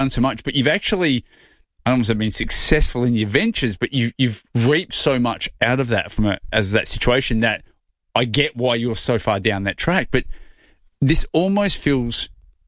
done so much, but you've actually, I don't want to say been successful in your ventures, but you've reaped so much out of that as that situation that I get why you're so far down that track. But this almost feels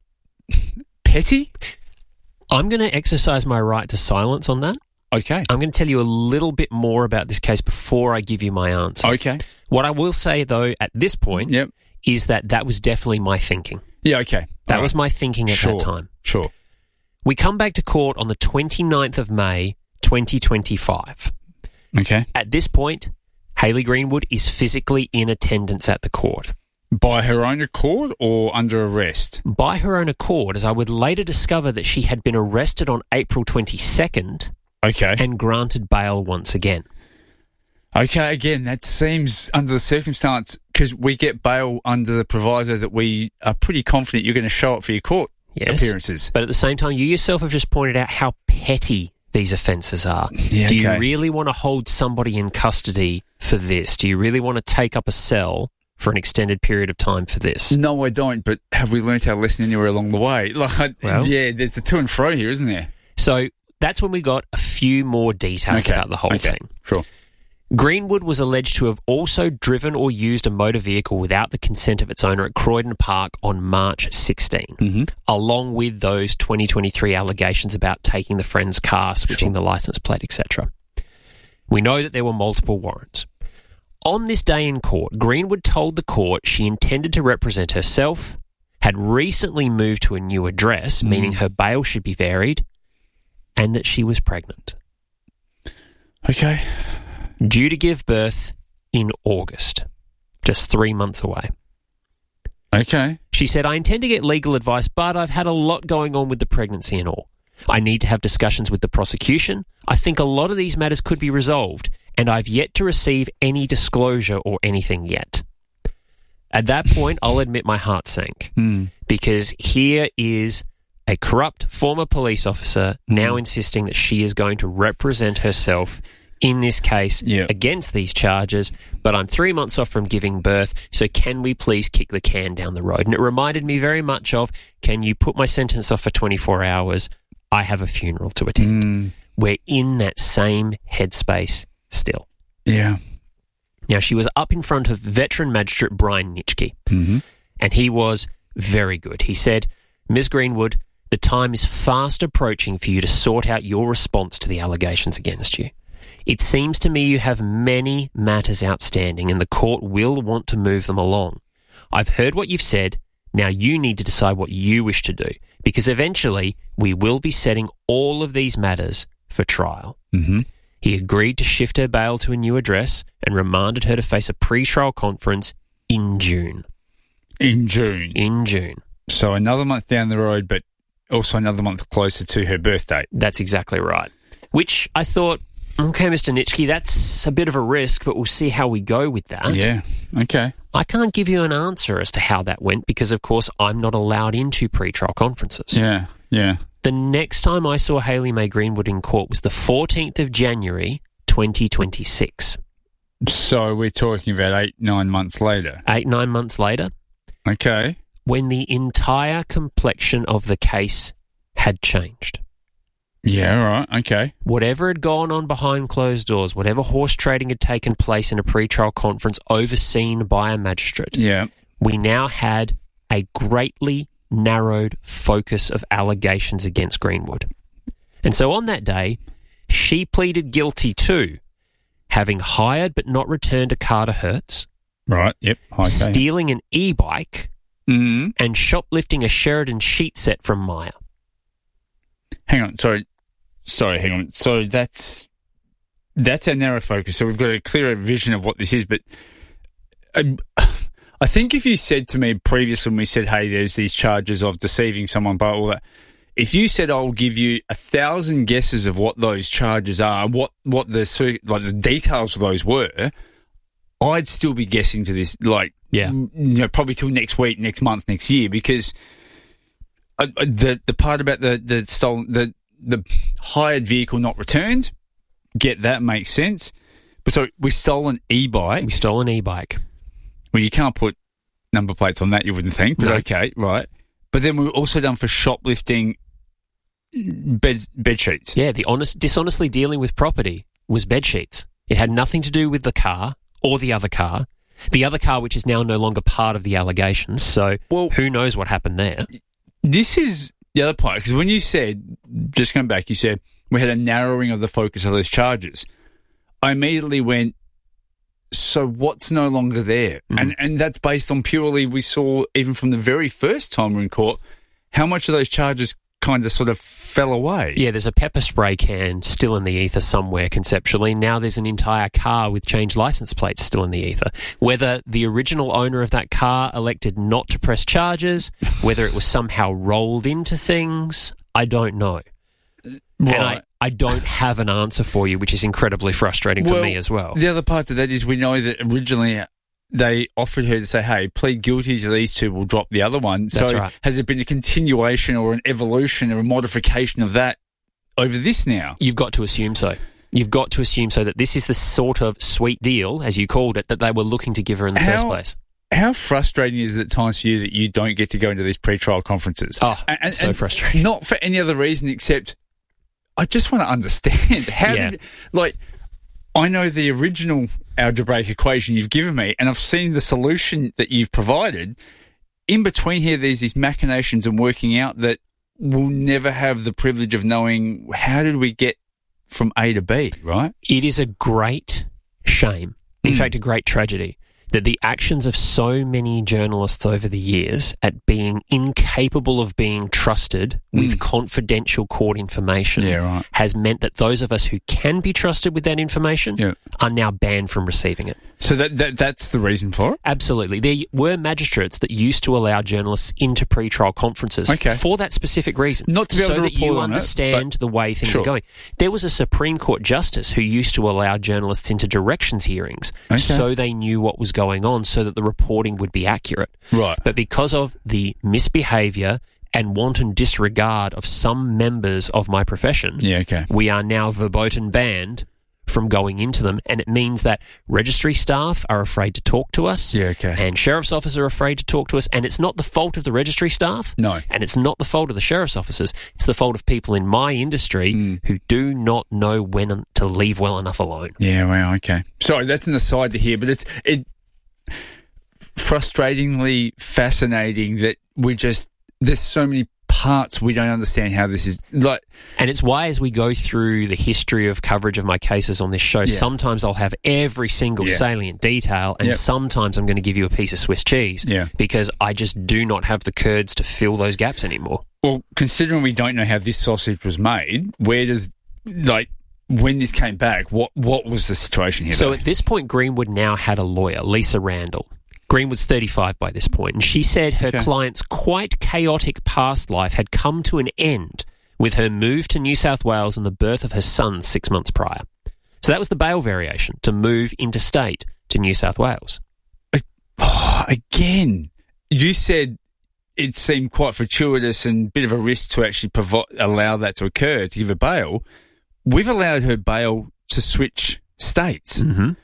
petty. I'm going to exercise my right to silence on that. Okay. I'm going to tell you a little bit more about this case before I give you my answer. Okay. What I will say, though, at this point is that was definitely my thinking. Yeah, okay. That was my thinking at that time. Sure. We come back to court on the 29th of May, 2025. Okay. At this point, Hayley Greenwood is physically in attendance at the court. By her own accord or under arrest? By her own accord, as I would later discover that she had been arrested on April 22nd and granted bail once again. Okay, again, that seems under the circumstance, because we get bail under the proviso that we are pretty confident you're going to show up for your court appearances. But at the same time, you yourself have just pointed out how petty these offences are. Yeah, Do you really want to hold somebody in custody for this? Do you really want to take up a cell for an extended period of time for this? No, I don't, but have we learnt our lesson anywhere along the way? There's the to and fro here, isn't there? So that's when we got a few more details about the whole thing. Sure. Greenwood was alleged to have also driven or used a motor vehicle without the consent of its owner at Croydon Park on March 16, along with those 2023 allegations about taking the friend's car, switching the licence plate, etc. We know that there were multiple warrants. On this day in court, Greenwood told the court she intended to represent herself, had recently moved to a new address, meaning her bail should be varied, and that she was pregnant. Okay. Due to give birth in August, just 3 months away. Okay. She said, I intend to get legal advice, but I've had a lot going on with the pregnancy and all. I need to have discussions with the prosecution. I think a lot of these matters could be resolved, and I've yet to receive any disclosure or anything yet. At that point, I'll admit my heart sank, because here is a corrupt former police officer now insisting that she is going to represent herself in this case against these charges, but I'm 3 months off from giving birth, so can we please kick the can down the road? And it reminded me very much of, can you put my sentence off for 24 hours? I have a funeral to attend. We're in that same headspace still. Yeah. Now, she was up in front of veteran magistrate Brian Nitschke, and he was very good. He said, Ms. Greenwood, the time is fast approaching for you to sort out your response to the allegations against you. It seems to me you have many matters outstanding and the court will want to move them along. I've heard what you've said. Now you need to decide what you wish to do, because eventually we will be setting all of these matters for trial. He agreed to shift her bail to a new address and remanded her to face a pre-trial conference in June. In June? In June. So another month down the road, but also another month closer to her birth date. That's exactly right. Which I thought, okay, Mr. Nitschke, that's a bit of a risk, but we'll see how we go with that. Yeah, okay. I can't give you an answer as to how that went because, of course, I'm not allowed into pre-trial conferences. Yeah. The next time I saw Hayley May Greenwood in court was the 14th of January, 2026. So we're talking about 8-9 months later. 8-9 months later. Okay. When the entire complexion of the case had changed. Yeah, right, okay. Whatever had gone on behind closed doors, whatever horse trading had taken place in a pre-trial conference overseen by a magistrate, we now had a greatly narrowed focus of allegations against Greenwood. And so on that day, she pleaded guilty to having hired but not returned a car to Hertz, right, stealing an e-bike, and shoplifting a Sheridan sheet set from Myer. Hang on, sorry, hang on. So that's our narrow focus. So we've got a clearer vision of what this is. But I think if you said to me previously when we said, hey, there's these charges of deceiving someone by all that, if you said I'll give you 1,000 guesses of what those charges are, what the details of those were, I'd still be guessing to this, probably till next week, next month, next year, because the part about the stolen, the hired vehicle not returned, get that, makes sense. But so we stole an e-bike. Well, you can't put number plates on that, you wouldn't think, but okay, right. But then we were also done for shoplifting bed sheets. Yeah, the dishonestly dealing with property was bed sheets. It had nothing to do with the car or the other car. The other car, which is now no longer part of the allegations. So who knows what happened there? This is the other part, because when you said, just going back, you said we had a narrowing of the focus of those charges. I immediately went, so what's no longer there? And that's based on purely, we saw even from the very first time we're in court, how much of those charges kind of sort of fell away. Yeah, there's a pepper spray can still in the ether somewhere conceptually. Now there's an entire car with changed license plates still in the ether. Whether the original owner of that car elected not to press charges, whether it was somehow rolled into things, I don't know. Right. And I don't have an answer for you, which is incredibly frustrating for me as well. The other part of that is we know that originally they offered her to say, hey, plead guilty to these two, we'll drop the other one. That's so right. Has there been a continuation or an evolution or a modification of that over this now? You've got to assume so. You've got to assume so that this is the sort of sweet deal, as you called it, that they were looking to give her in the first place. How frustrating is it at times for you that you don't get to go into these pre-trial conferences? Oh, so frustrating. Not for any other reason except I just want to understand. I know the original algebraic equation you've given me, and I've seen the solution that you've provided. In between here, there's these machinations and working out that we'll never have the privilege of knowing how did we get from A to B, right? It is a great shame, in fact, a great tragedy, that the actions of so many journalists over the years at being incapable of being trusted with confidential court information has meant that those of us who can be trusted with that information are now banned from receiving it. So that's the reason for it? Absolutely. There were magistrates that used to allow journalists into pre-trial conferences for that specific reason. Not to be able so to that you report on understand the way things are going. There was a Supreme Court justice who used to allow journalists into directions hearings so they knew what was going on, so that the reporting would be accurate. Right. But because of the misbehaviour and wanton disregard of some members of my profession, we are now verboten banned from going into them, and it means that registry staff are afraid to talk to us, and sheriff's officers are afraid to talk to us, and it's not the fault of the registry staff, and it's not the fault of the sheriff's officers, it's the fault of people in my industry who do not know when to leave well enough alone. Yeah, well, okay. Sorry, that's an aside to here, but it's frustratingly fascinating that there's so many parts we don't understand how this is like. And it's why, as we go through the history of coverage of my cases on this show, sometimes I'll have every single salient detail, and sometimes I'm going to give you a piece of Swiss cheese because I just do not have the curds to fill those gaps anymore. Well, considering we don't know how this sausage was made, when this came back, what was the situation here? So at this point, Greenwood now had a lawyer, Lisa Randall. Greenwood's 35 by this point, and she said her client's quite chaotic past life had come to an end with her move to New South Wales and the birth of her son 6 months prior. So that was the bail variation, to move interstate to New South Wales. Again, you said it seemed quite fortuitous and a bit of a risk to actually allow that to occur, to give her bail. We've allowed her bail to switch states.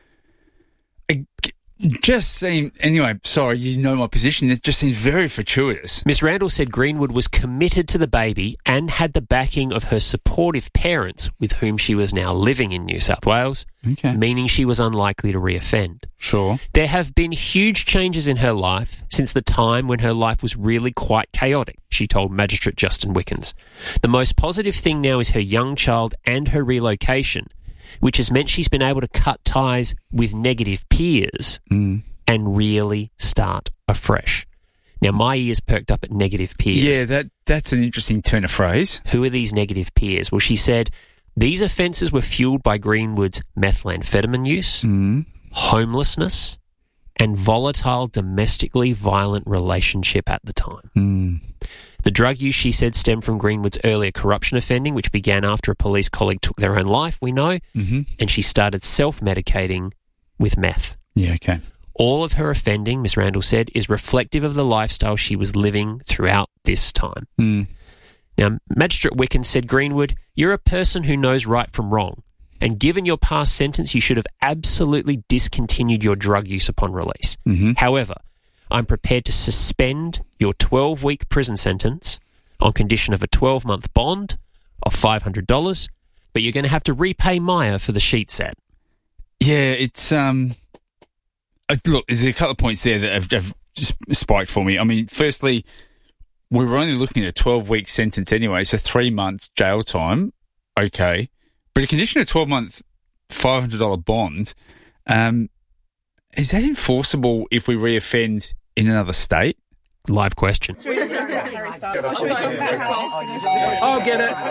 Just seemed, anyway, sorry, you know my position, it just seems very fortuitous. Miss Randall said Greenwood was committed to the baby and had the backing of her supportive parents with whom she was now living in New South Wales, meaning she was unlikely to reoffend. Sure. There have been huge changes in her life since the time when her life was really quite chaotic, she told Magistrate Justin Wickens. The most positive thing now is her young child and her relocation, which has meant she's been able to cut ties with negative peers and really start afresh. Now, my ears perked up at negative peers. Yeah, that's an interesting turn of phrase. Who are these negative peers? Well, she said these offences were fuelled by Greenwood's methamphetamine use, homelessness, and volatile domestically violent relationship at the time. The drug use, she said, stemmed from Greenwood's earlier corruption offending, which began after a police colleague took their own life, we know, and she started self-medicating with meth. Yeah, okay. All of her offending, Miss Randall said, is reflective of the lifestyle she was living throughout this time. Now, Magistrate Wickens said, Greenwood, you're a person who knows right from wrong, and given your past sentence, you should have absolutely discontinued your drug use upon release. However, I'm prepared to suspend your 12-week prison sentence on condition of a 12-month bond of $500, but you're going to have to repay Maya for the sheet set. Yeah, it's look, there's a couple of points there that have just spiked for me. I mean, firstly, we were only looking at a 12-week sentence anyway, so 3 months jail time. Okay. But a condition of 12-month $500 bond, is that enforceable if we reoffend in another state? Live question. I'll get it.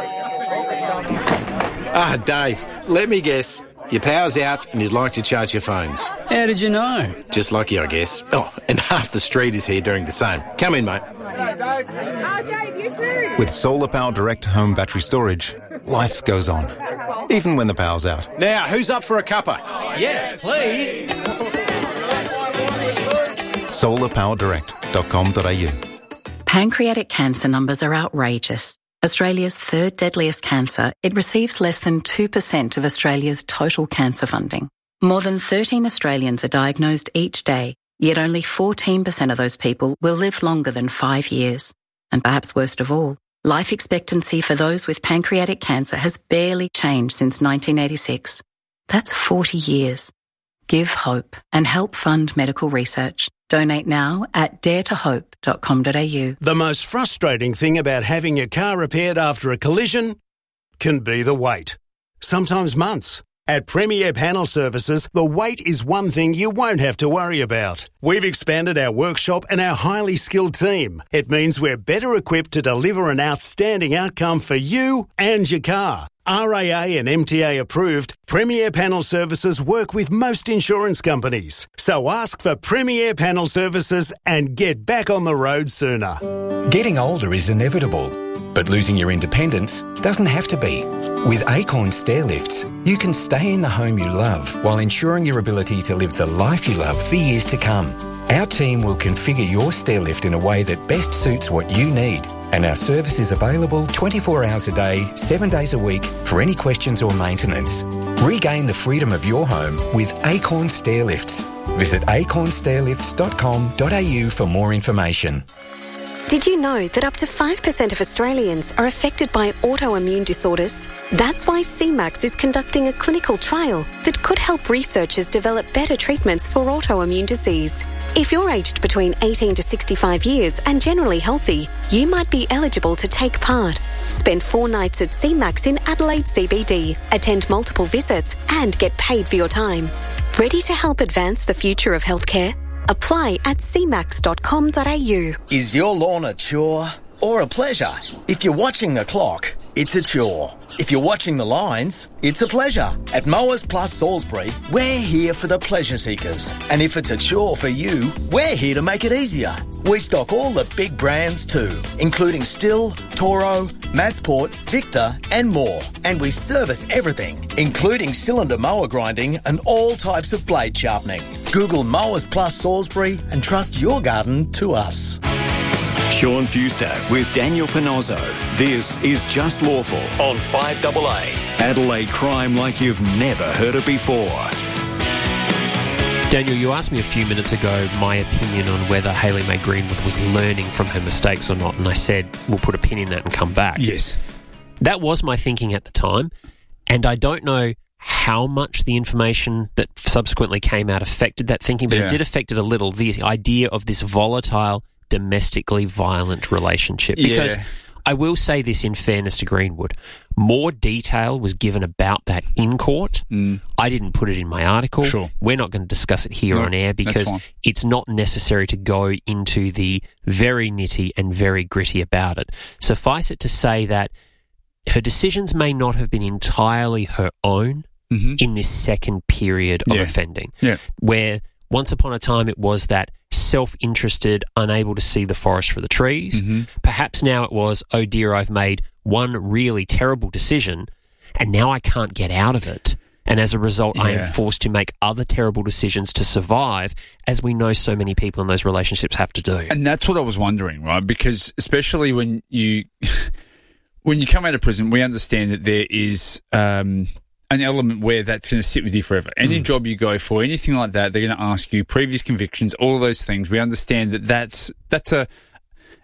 Dave, let me guess. Your power's out and you'd like to charge your phones. How did you know? Just lucky, I guess. Oh, and half the street is here doing the same. Come in, mate. Dave, you too. With Solar Power Direct home battery storage, life goes on, even when the power's out. Now, who's up for a cuppa? Yes, please. solarpowerdirect.com.au. Pancreatic cancer numbers are outrageous. Australia's third deadliest cancer, it receives less than 2% of Australia's total cancer funding. More than 13 Australians are diagnosed each day, yet only 14% of those people will live longer than 5 years. And perhaps worst of all, life expectancy for those with pancreatic cancer has barely changed since 1986. That's 40 years. Give hope and help fund medical research. Donate now at daretohope.com.au. The most frustrating thing about having your car repaired after a collision can be the wait. Sometimes months. At Premier Panel Services, the wait is one thing you won't have to worry about. We've expanded our workshop and our highly skilled team. It means we're better equipped to deliver an outstanding outcome for you and your car. RAA and MTA approved, Premier Panel Services work with most insurance companies. So ask for Premier Panel Services and get back on the road sooner. Getting older is inevitable, but losing your independence doesn't have to be. With Acorn Stairlifts, you can stay in the home you love while ensuring your ability to live the life you love for years to come. Our team will configure your stairlift in a way that best suits what you need. And our service is available 24 hours a day, 7 days a week for any questions or maintenance. Regain the freedom of your home with Acorn Stairlifts. Visit acornstairlifts.com.au for more information. Did you know that up to 5% of Australians are affected by autoimmune disorders? That's why CMAX is conducting a clinical trial that could help researchers develop better treatments for autoimmune disease. If you're aged between 18 to 65 years and generally healthy, you might be eligible to take part. Spend 4 nights at CMAX in Adelaide CBD, attend multiple visits and get paid for your time. Ready to help advance the future of healthcare? Apply at cmax.com.au. Is your lawn a chore or a pleasure? If you're watching the clock, it's a chore. If you're watching the lines, it's a pleasure. At Mowers Plus Salisbury, we're here for the pleasure seekers. And if it's a chore for you, we're here to make it easier. We stock all the big brands too, including Stihl, Toro, Massport, Victor and more. And we service everything, including cylinder mower grinding and all types of blade sharpening. Google Mowers Plus Salisbury and trust your garden to us. Sean Fewster with Daniel Panozzo. This is Just Lawful on 5AA. Adelaide crime like you've never heard it before. Daniel, you asked me a few minutes ago my opinion on whether Hayley Mae Greenwood was learning from her mistakes or not, and I said we'll put a pin in that and come back. Yes. That was my thinking at the time, and I don't know how much the information that subsequently came out affected that thinking, but it did affect it a little, the idea of this volatile, domestically violent relationship. Because I will say this in fairness to Greenwood, more detail was given about that in court. I didn't put it in my article. Sure. We're not going to discuss it here on air because it's not necessary to go into the very nitty and very gritty about it. Suffice it to say that her decisions may not have been entirely her own in this second period of offending, where once upon a time it was that self-interested, unable to see the forest for the trees. Perhaps now it was, oh dear, I've made one really terrible decision and now I can't get out of it. And as a result, I am forced to make other terrible decisions to survive, as we know so many people in those relationships have to do. And that's what I was wondering, right? Because especially when you come out of prison, we understand that there is an element where that's going to sit with you forever. Any job you go for, anything like that, they're going to ask you previous convictions, all those things. We understand that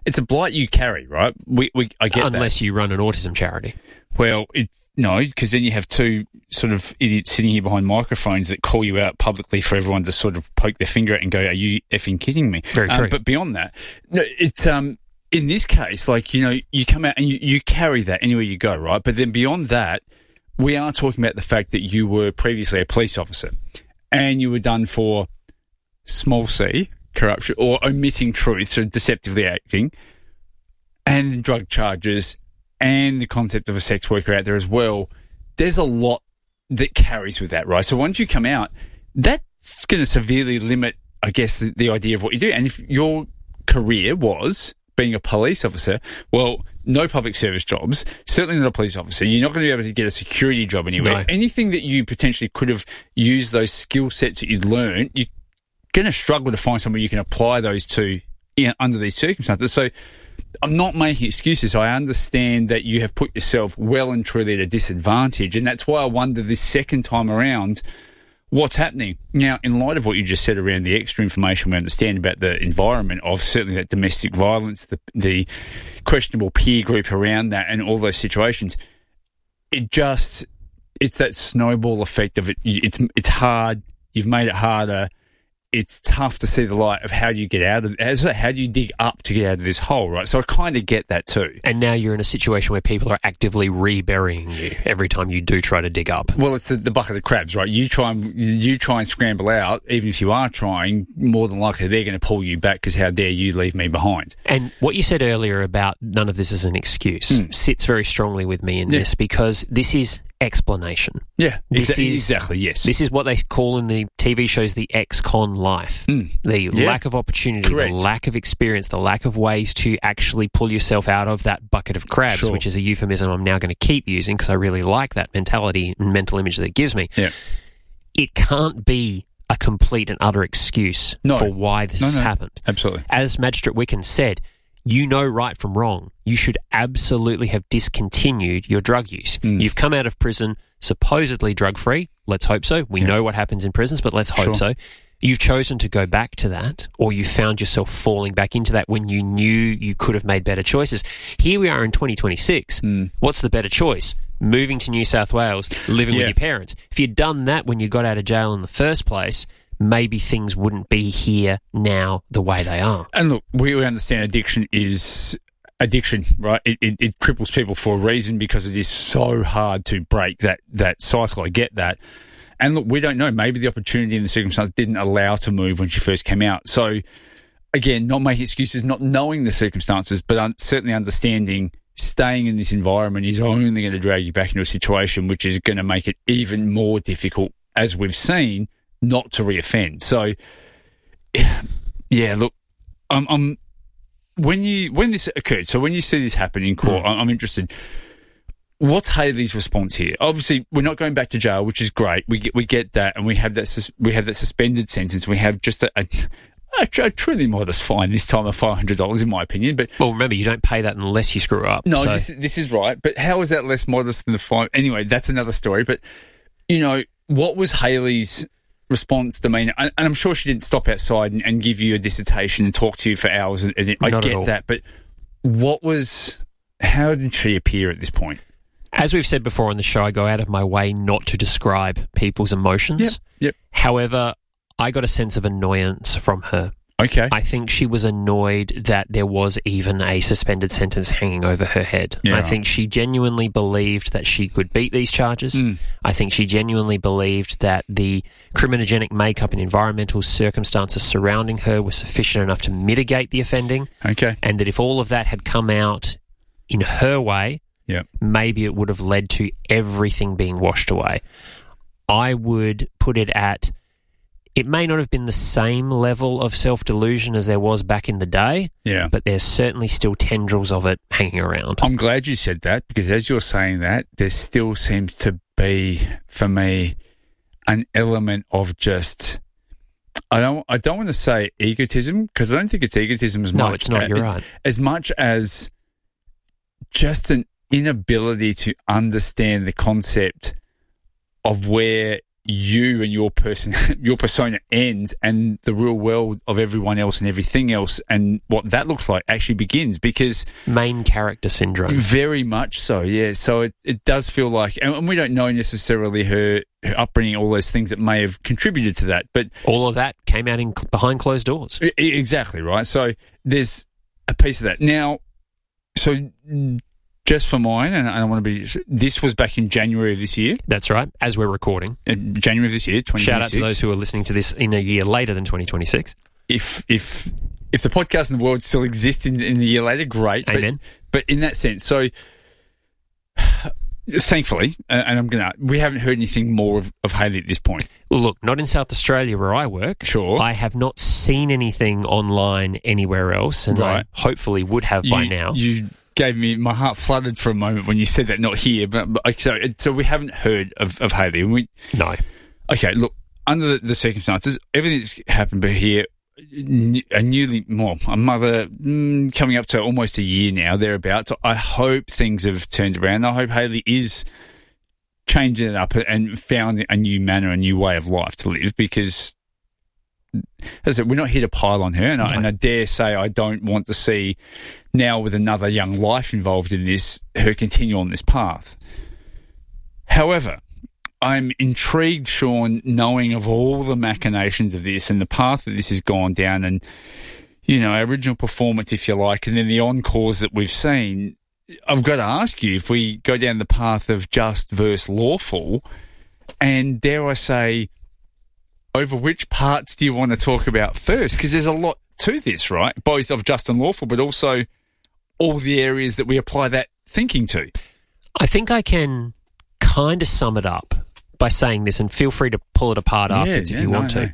it's a blight you carry, right? I get Unless you run an autism charity. Well, no, because then you have two sort of idiots sitting here behind microphones that call you out publicly for everyone to sort of poke their finger at and go, "Are you effing kidding me?" Very true. But beyond that, no, it's in this case, like, you know, you come out and you carry that anywhere you go, right? But then beyond that, we are talking about the fact that you were previously a police officer and you were done for small c, corruption, or omitting truth, or deceptively acting, and drug charges, and the concept of a sex worker out there as well. There's a lot that carries with that, right? So once you come out, that's going to severely limit, I guess, the idea of what you do. And if your career was being a police officer, well, no public service jobs, certainly not a police officer. You're not going to be able to get a security job anywhere. No. Anything that you potentially could have used those skill sets that you'd learned, you're going to struggle to find somewhere you can apply those to under these circumstances. So I'm not making excuses. I understand that you have put yourself well and truly at a disadvantage, and that's why I wonder this second time around what's happening. Now, in light of what you just said around the extra information we understand about the environment of certainly that domestic violence, the questionable peer group around that and all those situations, it's that snowball effect of it. It's hard. You've made it harder. It's tough to see the light of how do you get out of it. How do you dig up to get out of this hole, right? So I kind of get that too. And now you're in a situation where people are actively reburying you every time you do try to dig up. Well, it's the bucket of crabs, right? You try and scramble out, even if you are trying, more than likely they're going to pull you back because how dare you leave me behind. And what you said earlier about none of this is an excuse sits very strongly with me in this, because this is explanation. Yeah, exactly, yes. This is what they call in the TV shows the ex-con life. The lack of opportunity, Correct. the lack of experience, the lack of ways to actually pull yourself out of that bucket of crabs, Sure. which is a euphemism I'm now going to keep using because I really like that mentality and mental image that it gives me. Yeah. It can't be a complete and utter excuse for why this has happened. Absolutely. As Magistrate Wicken said, you know right from wrong. You should absolutely have discontinued your drug use. You've come out of prison supposedly drug-free. Let's hope so. We know what happens in prisons, but let's hope so. You've chosen to go back to that, or you found yourself falling back into that when you knew you could have made better choices. Here we are in 2026. What's the better choice? Moving to New South Wales, living with your parents. If you'd done that when you got out of jail in the first place, maybe things wouldn't be here now the way they are. And look, we understand addiction is addiction, right? It cripples people for a reason because it is so hard to break that cycle. I get that. And look, we don't know. Maybe the opportunity and the circumstance didn't allow to move when she first came out. So, again, not making excuses, not knowing the circumstances, but certainly understanding staying in this environment is only going to drag you back into a situation which is going to make it even more difficult, as we've seen, not to reoffend. So, yeah, look, when this occurred, so when you see this happen in court, I'm interested. What's Hayley's response here? Obviously, we're not going back to jail, which is great. We get that, and we have that suspended sentence. We have just a truly modest fine this time of $500, in my opinion. But well, remember, you don't pay that unless you screw up. No, so. this is right. But how is that less modest than the fine? Anyway, that's another story. But you know, what was Hayley's response demeanour? And I'm sure she didn't stop outside and give you a dissertation and talk to you for hours. And I get that. But how did she appear at this point? As we've said before on the show, I go out of my way not to describe people's emotions. Yep. However, I got a sense of annoyance from her. Okay. I think she was annoyed that there was even a suspended sentence hanging over her head. Yeah. I think she genuinely believed that she could beat these charges. I think she genuinely believed that the criminogenic makeup and environmental circumstances surrounding her were sufficient enough to mitigate the offending. Okay. And that if all of that had come out in her way, maybe it would have led to everything being washed away. I would put it at, it may not have been the same level of self-delusion as there was back in the day, but there's certainly still tendrils of it hanging around. I'm glad you said that, because as you're saying that, there still seems to be, for me, an element of just, I don't want to say egotism, because I don't think it's egotism as much. No, it's not, you're right. As much as just an inability to understand the concept of where you and your persona ends, and the real world of everyone else and everything else and what that looks like actually begins. Because main character syndrome. Very much so, yeah. So it does feel like, and we don't know necessarily her upbringing, all those things that may have contributed to that, but all of that came out behind closed doors. Exactly right. So there's a piece of that now. So just for mine, and I want to be... This was back in January of this year. That's right, as we're recording. January of this year, 2026. Shout out to those who are listening to this in a year later than 2026. If the podcast in the world still exists in the year later, great. Amen. But in that sense, so thankfully, and we haven't heard anything more of Hayley at this point. Well, look, not in South Australia where I work. Sure. I have not seen anything online anywhere else, and I hopefully would have by now. You gave me, my heart fluttered for a moment when you said that, not here, but so we haven't heard of Hayley. No. Okay, look, under the circumstances, everything that's happened here, a mother coming up to almost a year now, thereabouts. I hope things have turned around. I hope Hayley is changing it up and found a new manner, a new way of life to live, because as I said, we're not here to pile on her, and I dare say I don't want to see, now with another young life involved in this, her continue on this path. However, I'm intrigued, Sean, knowing of all the machinations of this and the path that this has gone down, and, our original performance, if you like, and then the encores that we've seen. I've got to ask you, if we go down the path of just versus lawful, and dare I say, over which parts do you want to talk about first? Because there's a lot to this, right? Both of just and lawful, but also all the areas that we apply that thinking to. I think I can kind of sum it up by saying this, and feel free to pull it apart afterwards if you want to.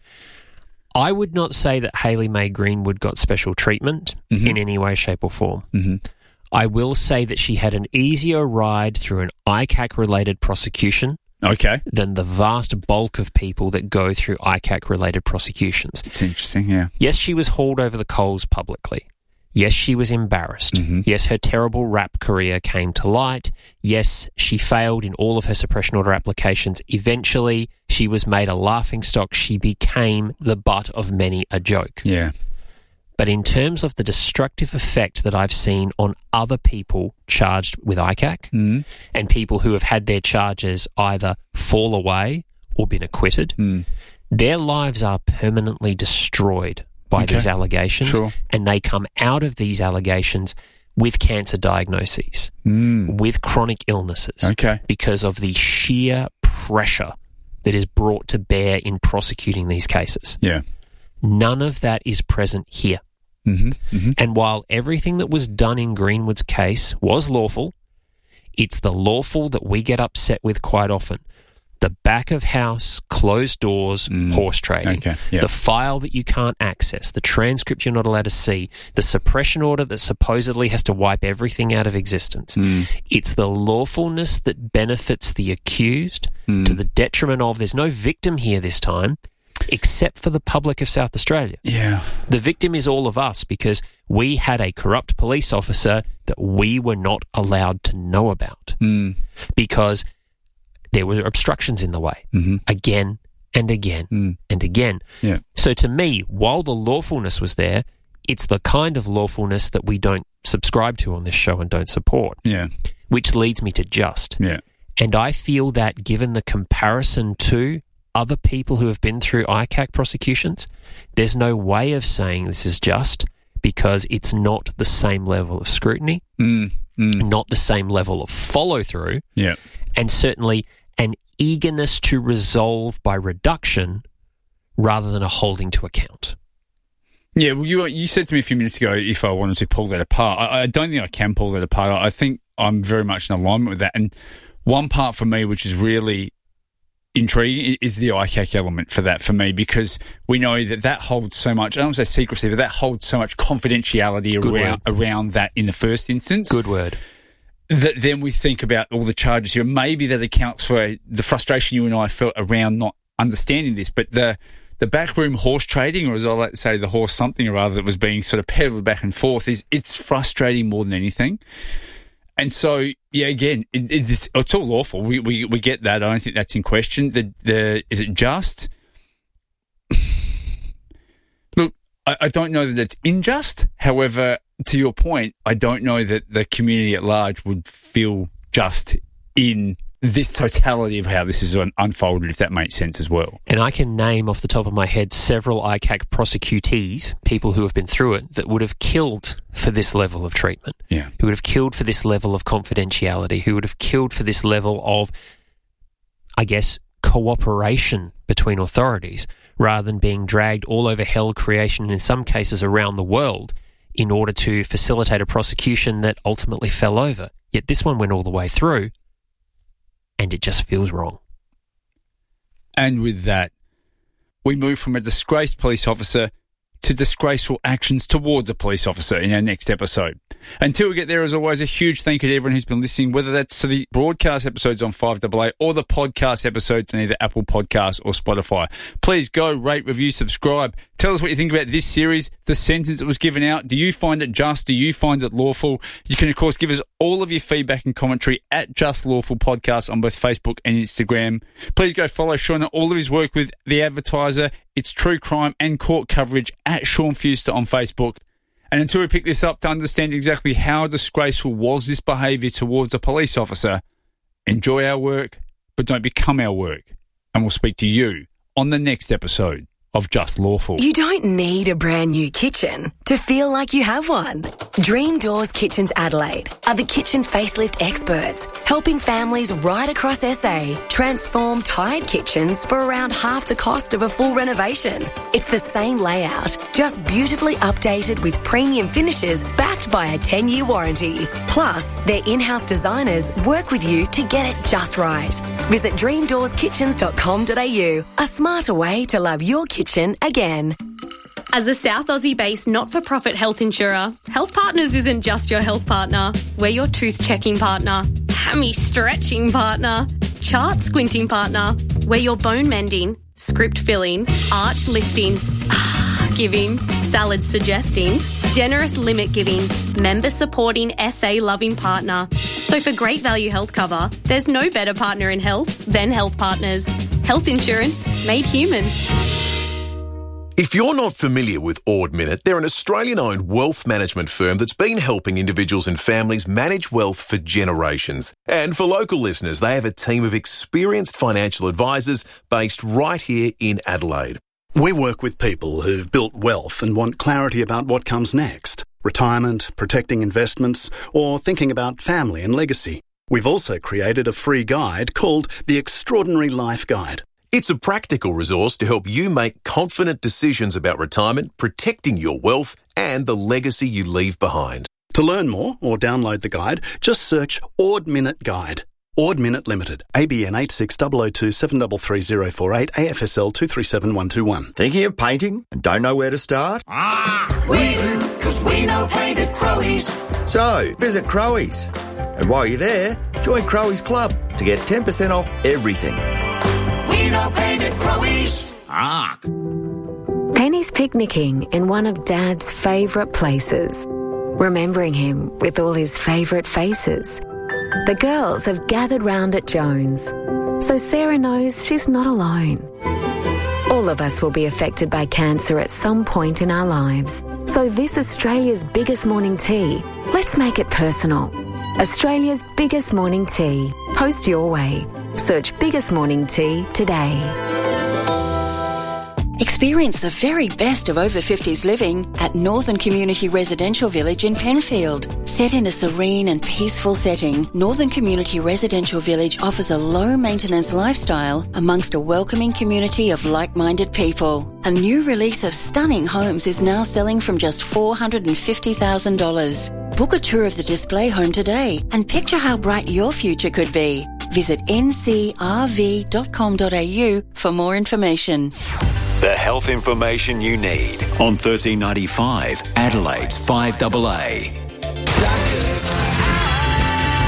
I would not say that Hayley Mae Greenwood got special treatment in any way, shape or form. Mm-hmm. I will say that she had an easier ride through an ICAC-related prosecution than the vast bulk of people that go through ICAC-related prosecutions. It's interesting, yeah. Yes, she was hauled over the coals publicly. Yes, she was embarrassed. Mm-hmm. Yes, her terrible rap career came to light. Yes, she failed in all of her suppression order applications. Eventually, she was made a laughingstock. She became the butt of many a joke. Yeah. But in terms of the destructive effect that I've seen on other people charged with ICAC and people who have had their charges either fall away or been acquitted, their lives are permanently destroyed by these allegations, and they come out of these allegations with cancer diagnoses, with chronic illnesses, because of the sheer pressure that is brought to bear in prosecuting these cases. Yeah. None of that is present here. And while everything that was done in Greenwood's case was lawful, it's the lawful that we get upset with quite often. The back of house, closed doors, horse trading, the file that you can't access, the transcript you're not allowed to see, the suppression order that supposedly has to wipe everything out of existence. It's the lawfulness that benefits the accused to the detriment of, there's no victim here this time, except for the public of South Australia. Yeah. The victim is all of us, because we had a corrupt police officer that we were not allowed to know about because there were obstructions in the way again and again and again. Yeah. So to me, while the lawfulness was there, it's the kind of lawfulness that we don't subscribe to on this show and don't support. Yeah. Which leads me to just. Yeah. And I feel that given the comparison to other people who have been through ICAC prosecutions, there's no way of saying this is just, because it's not the same level of scrutiny, not the same level of follow-through, and certainly an eagerness to resolve by reduction rather than a holding to account. Yeah, well, you said to me a few minutes ago if I wanted to pull that apart. I don't think I can pull that apart. I think I'm very much in alignment with that. And one part for me, which is really intriguing, is the ICAC element for that for me, because we know that holds so much, I don't want to say secrecy, but that holds so much confidentiality around that in the first instance. Good word. That then we think about all the charges here. Maybe that accounts for the frustration you and I felt around not understanding this, but the backroom horse trading, or as I like to say, the horse something or other that was being sort of peddled back and forth, it's frustrating more than anything. And so Yeah, again, it's all awful. We get that. I don't think that's in question. Is it just? Look, I don't know that it's unjust. However, to your point, I don't know that the community at large would feel just in this totality of how this is unfolded, if that makes sense as well. And I can name off the top of my head several ICAC prosecutees, people who have been through it, that would have killed for this level of treatment, who would have killed for this level of confidentiality, who would have killed for this level of, I guess, cooperation between authorities, rather than being dragged all over hell creation and in some cases around the world in order to facilitate a prosecution that ultimately fell over. Yet this one went all the way through, and it just feels wrong. And with that, we move from a disgraced police officer to disgraceful actions towards a police officer in our next episode. Until we get there, as always, a huge thank you to everyone who's been listening, whether that's to the broadcast episodes on 5AA or the podcast episodes on either Apple Podcasts or Spotify. Please go, rate, review, subscribe. Tell us what you think about this series, the sentence that was given out. Do you find it just? Do you find it lawful? You can, of course, give us all of your feedback and commentary at Just Lawful Podcast on both Facebook and Instagram. Please go follow Sean and all of his work with The Advertiser. It's true crime and court coverage at Sean Fuster on Facebook. And until we pick this up to understand exactly how disgraceful was this behaviour towards a police officer, enjoy our work, but don't become our work. And we'll speak to you on the next episode of Just Lawful. You don't need a brand new kitchen to feel like you have one. Dream Doors Kitchens Adelaide are the kitchen facelift experts, helping families right across SA transform tired kitchens for around half the cost of a full renovation. It's the same layout, just beautifully updated with premium finishes backed by a 10-year warranty. Plus, their in-house designers work with you to get it just right. Visit dreamdoorskitchens.com.au, a smarter way to love your kitchen again. As a South Aussie-based not-for-profit health insurer, Health Partners isn't just your health partner. We're your tooth-checking partner, hammy-stretching partner, chart-squinting partner. We're your bone-mending, script-filling, arch-lifting, giving, salad-suggesting, generous limit-giving, member-supporting, SA-loving partner. So for great value health cover, there's no better partner in health than Health Partners. Health insurance made human. If you're not familiar with Ord Minnett, they're an Australian-owned wealth management firm that's been helping individuals and families manage wealth for generations. And for local listeners, they have a team of experienced financial advisors based right here in Adelaide. We work with people who've built wealth and want clarity about what comes next. Retirement, protecting investments, or thinking about family and legacy. We've also created a free guide called The Extraordinary Life Guide. It's a practical resource to help you make confident decisions about retirement, protecting your wealth and the legacy you leave behind. To learn more or download the guide, just search Ord Minnett Guide. Ord Minnett Limited, ABN 860027333048, AFSL 237121. Thinking of painting and don't know where to start? We do, because we know paint at Crowies. So, visit Crowies. And while you're there, join Crowies Club to get 10% off everything. We know paint at Crowies. Penny's picnicking in one of Dad's favourite places, remembering him with all his favourite faces. The girls have gathered round at Jones, so Sarah knows she's not alone. All of us will be affected by cancer at some point in our lives. So this Australia's biggest morning tea, let's make it personal. Australia's biggest morning tea. Post your way. Search Biggest Morning Tea today. Experience the very best of over 50s living at Northern Community Residential Village in Penfield. Set in a serene and peaceful setting, Northern Community Residential Village offers a low-maintenance lifestyle amongst a welcoming community of like-minded people. A new release of stunning homes is now selling from just $450,000. Book a tour of the display home today and picture how bright your future could be. Visit ncrv.com.au for more information. The health information you need on 1395 Adelaide's 5AA.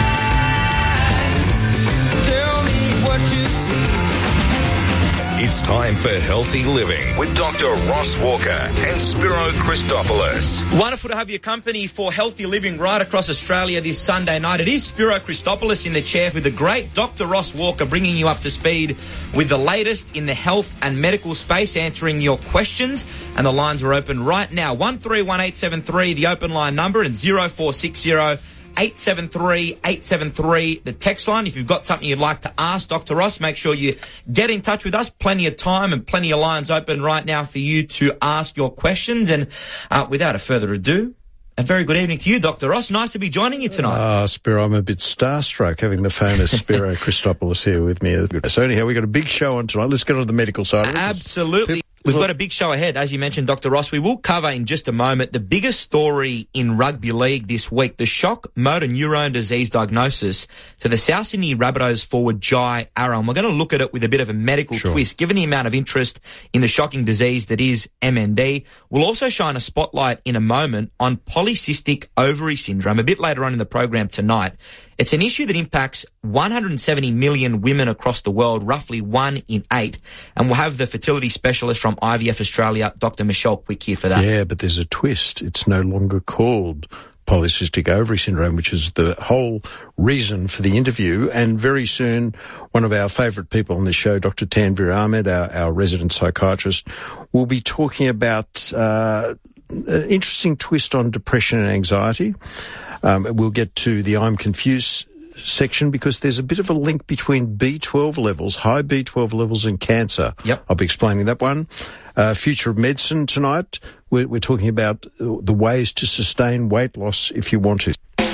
It's time time for healthy living with Dr. Ross Walker and Spiro Christopoulos. Wonderful to have your company for healthy living right across Australia this Sunday night. It is Spiro Christopoulos in the chair with the great Dr. Ross Walker, bringing you up to speed with the latest in the health and medical space, answering your questions. And the lines are open right now. 131873, the open line number, and 0460 873 873, the text line. If you've got something you'd like to ask Dr. Ross, make sure you get in touch with us. Plenty of time and plenty of lines open right now for you to ask your questions. And without a further ado, a very good evening to you, Dr. Ross. Nice to be joining you tonight. Spiro, I'm a bit starstruck having the famous Spiro Christopoulos here with me. So anyhow, we've got a big show on tonight. Let's get on to the medical side. Absolutely. We've got a big show ahead, as you mentioned, Dr. Ross. We will cover in just a moment the biggest story in rugby league this week, the shock motor neurone disease diagnosis to the South Sydney Rabbitohs forward Jai Arrow. And we're going to look at it with a bit of a medical twist, given the amount of interest in the shocking disease that is MND. We'll also shine a spotlight in a moment on polycystic ovary syndrome a bit later on in the program tonight. It's an issue that impacts 170 million women across the world, roughly 1 in 8. And we'll have the fertility specialist from IVF Australia, Dr. Michelle Quick, here for that. Yeah, but there's a twist. It's no longer called polycystic ovary syndrome, which is the whole reason for the interview. And very soon, one of our favourite people on this show, Dr. Tanvir Ahmed, our resident psychiatrist, will be talking about an interesting twist on depression and anxiety. We'll get to the I'm confused section because there's a bit of a link between B12 levels, high B12 levels, and cancer. Yep. I'll be explaining that one. Future of medicine tonight. We're talking about the ways to sustain weight loss if you want to.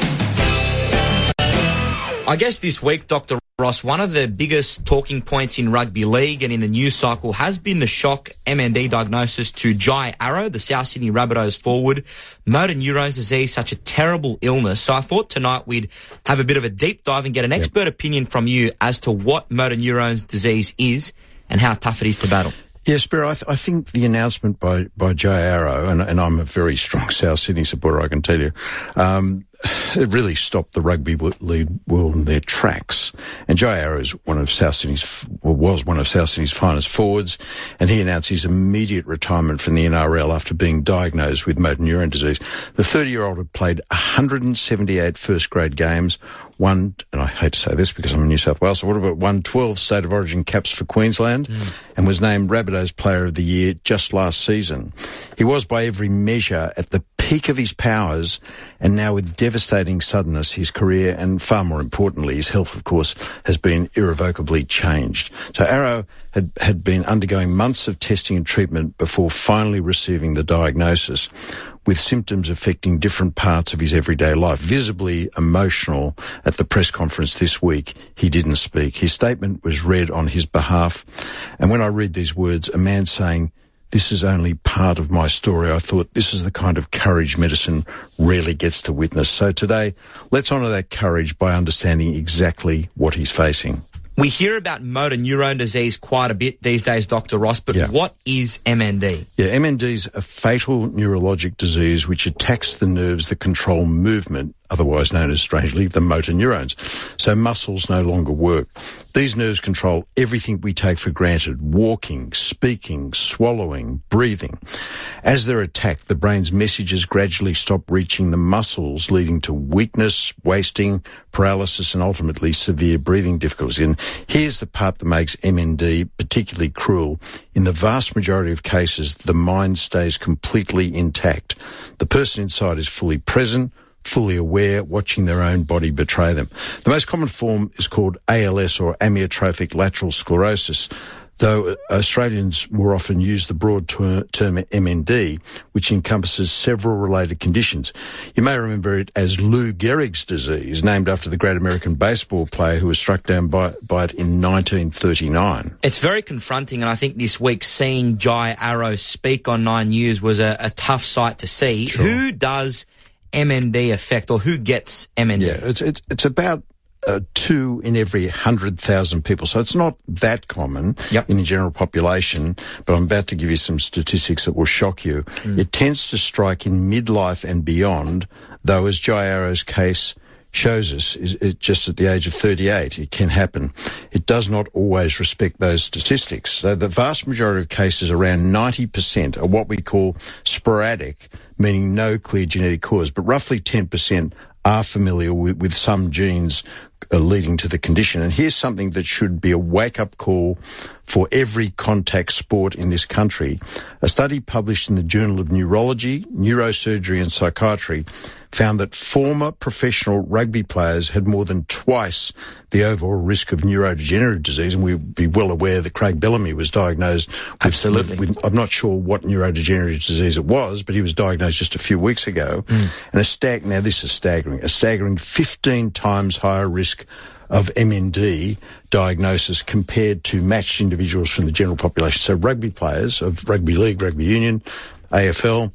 I guess this week, Dr. Ross, one of the biggest talking points in rugby league and in the news cycle has been the shock MND diagnosis to Jai Arrow, the South Sydney Rabbitohs forward. Motor neurone disease, such a terrible illness. So I thought tonight we'd have a bit of a deep dive and get an expert opinion from you as to what motor neurone disease is and how tough it is to battle. Yes, Spiro, I think the announcement by Jai Arrow, and I'm a very strong South Sydney supporter, I can tell you, it really stopped the rugby league world in their tracks. And Jai Arrow is was one of South Sydney's finest forwards, and he announced his immediate retirement from the NRL after being diagnosed with motor neurone disease. The 30-year-old had played 178 first-grade games, won, and I hate to say this because I'm in New South Wales, so what about won 12 State of Origin caps for Queensland and was named Rabbitohs Player of the Year just last season. He was, by every measure, at the peak of his powers, and now with devastating suddenness, his career and, far more importantly, his health, of course, has been irrevocably changed. So Arrow had been undergoing months of testing and treatment before finally receiving the diagnosis, with symptoms affecting different parts of his everyday life. Visibly emotional at the press conference this week, he didn't speak. His statement was read on his behalf, and when I read these words, a man saying, "This is only part of my story," I thought this is the kind of courage medicine rarely gets to witness. So today, let's honour that courage by understanding exactly what he's facing. We hear about motor neurone disease quite a bit these days, Dr. Ross, but what is MND? Yeah, MND is a fatal neurologic disease which attacks the nerves that control movement, otherwise known as, strangely, the motor neurons. So muscles no longer work. These nerves control everything we take for granted: walking, speaking, swallowing, breathing. As they're attacked, the brain's messages gradually stop reaching the muscles, leading to weakness, wasting, paralysis, and ultimately severe breathing difficulties. And here's the part that makes MND particularly cruel. In the vast majority of cases, the mind stays completely intact. The person inside is fully present, fully aware, watching their own body betray them. The most common form is called ALS, or amyotrophic lateral sclerosis, though Australians more often use the broad term MND, which encompasses several related conditions. You may remember it as Lou Gehrig's disease, named after the great American baseball player who was struck down by it in 1939. It's very confronting, and I think this week seeing Jai Arrow speak on 9 News was a tough sight to see. Sure. Who does MND affect, or who gets MND? Yeah, it's about 2 in every 100,000 people. So it's not that common in the general population, but I'm about to give you some statistics that will shock you. It tends to strike in midlife and beyond, though, as Jai Arrow's case shows us is just at the age of 38. It can happen. It does not always respect those statistics. So the vast majority of cases, around 90%, are what we call sporadic, meaning no clear genetic cause, but roughly 10% are familiar with some genes leading to the condition. And here's something that should be a wake-up call for every contact sport in this country. A study published in the Journal of Neurology, Neurosurgery and Psychiatry found that former professional rugby players had more than twice the overall risk of neurodegenerative disease. And we'd be well aware that Craig Bellamy was diagnosed with I'm not sure what neurodegenerative disease it was, but he was diagnosed just a few weeks ago. And now this is staggering, a staggering 15 times higher risk of MND diagnosis compared to matched individuals from the general population. So rugby players of rugby league, rugby union, AFL,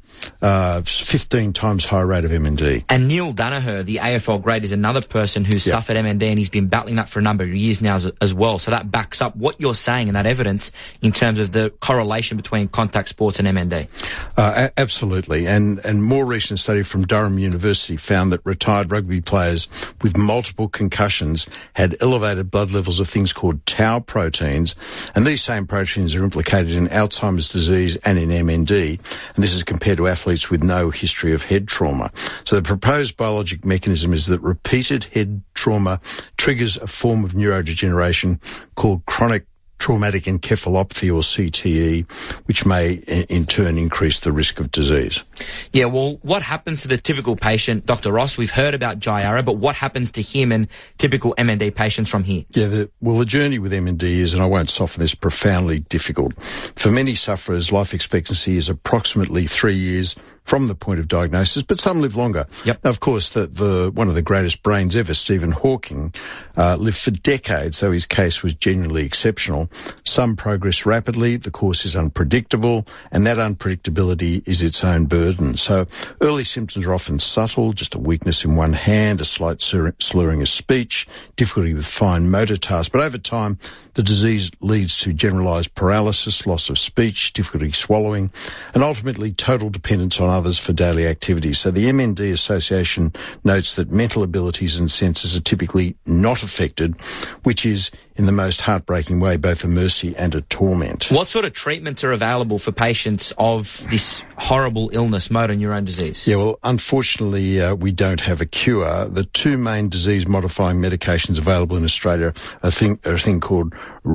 15 times higher rate of MND. And Neil Danaher, the AFL great, is another person who's suffered MND, and he's been battling that for a number of years now as well. So that backs up what you're saying and that evidence in terms of the correlation between contact sports and MND. Absolutely. And more recent study from Durham University found that retired rugby players with multiple concussions had elevated blood levels of things called tau proteins. And these same proteins are implicated in Alzheimer's disease and in MND. And this is compared to athletes with no history of head trauma. So the proposed biologic mechanism is that repeated head trauma triggers a form of neurodegeneration called chronic traumatic encephalopathy, or CTE, which may in turn increase the risk of disease. Yeah, well, what happens to the typical patient, Dr. Ross? We've heard about Jai Arrow, but what happens to him and typical MND patients from here? Yeah, the journey with MND is, and I won't soften this, profoundly difficult. For many sufferers, life expectancy is approximately 3 years from the point of diagnosis, but some live longer. Now, of course, one of the greatest brains ever, Stephen Hawking, lived for decades, so his case was genuinely exceptional. Some progress rapidly, the course is unpredictable, and that unpredictability is its own burden. So early symptoms are often subtle, just a weakness in one hand, a slight slurring of speech, difficulty with fine motor tasks. But over time, the disease leads to generalised paralysis, loss of speech, difficulty swallowing, and ultimately total dependence on others for daily activities. So the MND Association notes that mental abilities and senses are typically not affected, which is, in the most heartbreaking way, both a mercy and a torment. What sort of treatments are available for patients of this horrible illness, motor neurone disease? Yeah, well, unfortunately, we don't have a cure. The two main disease-modifying medications available in Australia are a thing called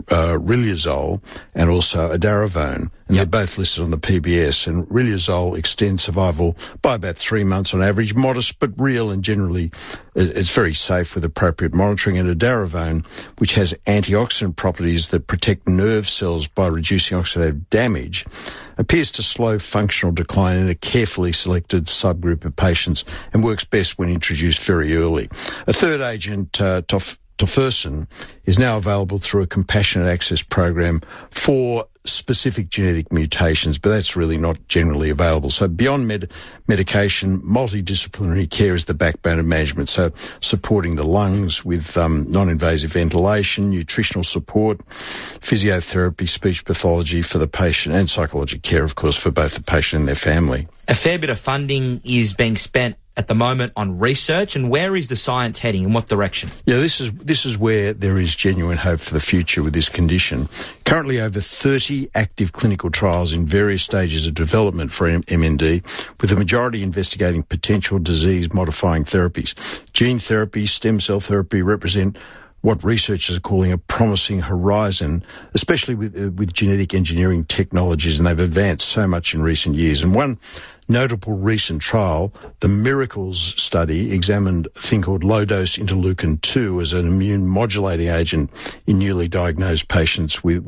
Riluzole and also Edaravone. And they're both listed on the PBS. And Riluzole extends survival by about 3 months on average, modest but real, and generally it's very safe with appropriate monitoring. And Edaravone, which has antioxidant properties that protect nerve cells by reducing oxidative damage, appears to slow functional decline in a carefully selected subgroup of patients and works best when introduced very early. A third agent, Tofersen, is now available through a compassionate access program for specific genetic mutations, but that's really not generally available. So beyond medication, multidisciplinary care is the backbone of management. So supporting the lungs with non-invasive ventilation, nutritional support, physiotherapy, speech pathology for the patient, and psychological care, of course, for both the patient and their family. A fair bit of funding is being spent at the moment on research, and where is the science heading? In what direction? Yeah, this is where there is genuine hope for the future with this condition. Currently, over 30 active clinical trials in various stages of development for MND, with the majority investigating potential disease-modifying therapies. Gene therapy, stem cell therapy represent what researchers are calling a promising horizon, especially with genetic engineering technologies, and they've advanced so much in recent years. And one notable recent trial, the Miracles study, examined a thing called low-dose interleukin-2 as an immune-modulating agent in newly diagnosed patients with